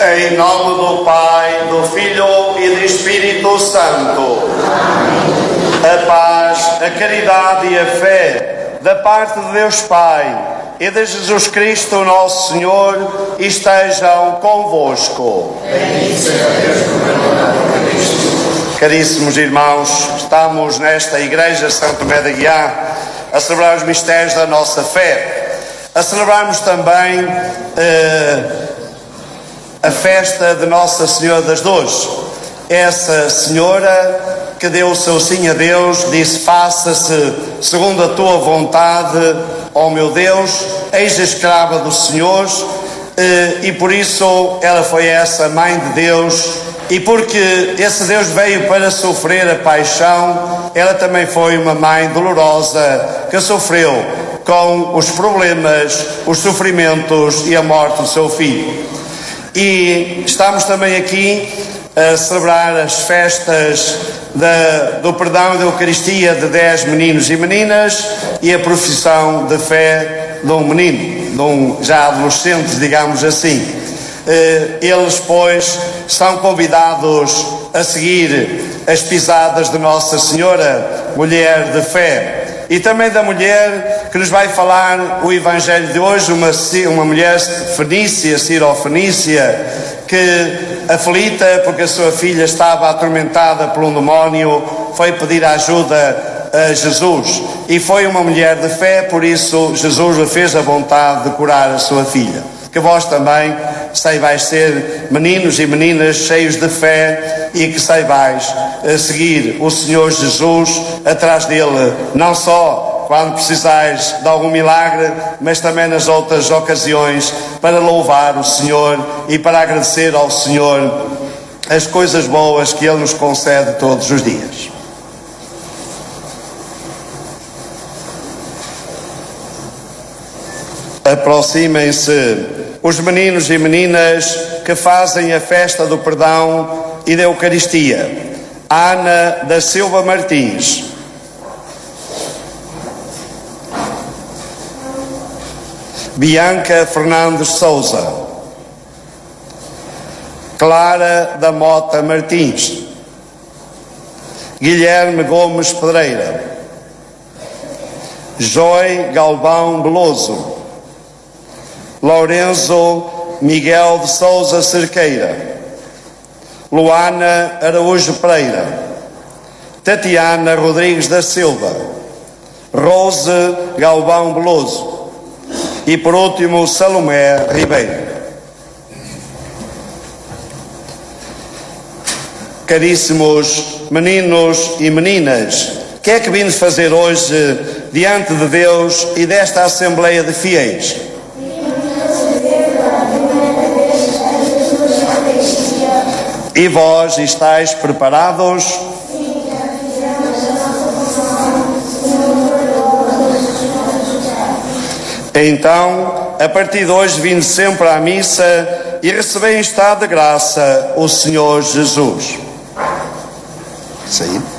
Em nome do Pai, do Filho e do Espírito Santo. A paz, a caridade e a fé da parte de Deus Pai e de Jesus Cristo, nosso Senhor, estejam convosco. Caríssimos irmãos, estamos nesta Igreja São Tomé de Aguiar a celebrar os mistérios da nossa fé, a celebrarmos também a festa de Nossa Senhora das Dores. Essa Senhora que deu o seu sim a Deus, disse: faça-se segundo a tua vontade, ó meu Deus, eis a escrava do Senhor, e por isso ela foi essa mãe de Deus, e porque esse Deus veio para sofrer a paixão, ela também foi uma mãe dolorosa que sofreu com os problemas, os sofrimentos e a morte do seu filho. E estamos também aqui a celebrar as festas do perdão e da Eucaristia de 10 meninos e meninas e a profissão de fé de um menino, de um já adolescente, digamos assim. Eles, pois, são convidados a seguir as pisadas de Nossa Senhora, mulher de fé, e também da mulher que nos vai falar o Evangelho de hoje, uma mulher fenícia, cirofenícia, que, aflita porque a sua filha estava atormentada por um demónio, foi pedir ajuda a Jesus, e foi uma mulher de fé, por isso Jesus lhe fez a vontade de curar a sua filha. Que vós também saibais ser meninos e meninas cheios de fé e que saibais seguir o Senhor Jesus atrás dele, não só quando precisais de algum milagre, mas também nas outras ocasiões, para louvar o Senhor e para agradecer ao Senhor as coisas boas que Ele nos concede todos os dias. Aproximem-se os meninos e meninas que fazem a festa do perdão e da Eucaristia. Ana da Silva Martins, Bianca Fernandes Souza, Clara da Mota Martins, Guilherme Gomes Pedreira, Joy Galvão Beloso, Lourenço Miguel de Souza Cerqueira, Luana Araújo Pereira, Tatiana Rodrigues da Silva, Rose Galvão Beloso e, por último, Salomé Ribeiro. Caríssimos meninos e meninas, o que é que vimos fazer hoje diante de Deus e desta Assembleia de Fiéis? E vós estáis preparados? Então, a partir de hoje, vindo sempre à missa e recebei em estado de graça o Senhor Jesus. Isso aí.